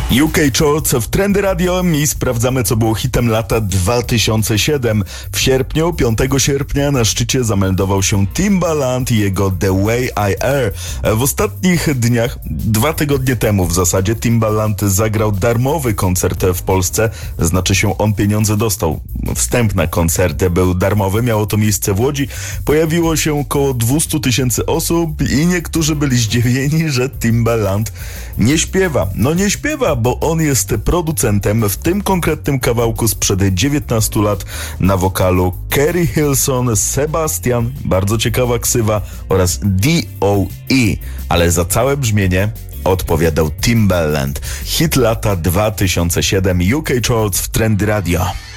UK Charts w Trendy Radio i sprawdzamy, co było hitem lata 2007. W sierpniu, 5 sierpnia na szczycie zameldował się Timbaland i jego The Way I Are. W ostatnich dniach, 2 tygodnie temu w zasadzie, Timbaland zagrał darmowy koncert w Polsce. Znaczy się, on pieniądze dostał. Wstęp na koncert był darmowy, miało to miejsce w Łodzi. Pojawiło się około 200 000 osób i niektórzy byli zdziwieni, że Timbaland nie śpiewa. No nie śpiewa, bo on jest producentem w tym konkretnym kawałku sprzed 19 lat na wokalu Keri Hilson, Sebastian, bardzo ciekawa ksywa, oraz D.O.E. Ale za całe brzmienie odpowiadał Timbaland. Hit lata 2007, UK Charts w Trendy Radio.